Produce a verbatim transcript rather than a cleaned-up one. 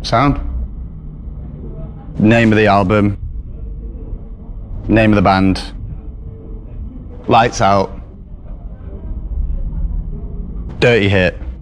Sound? Name of the album. Name of the band. Lights Out. Dirty Hit.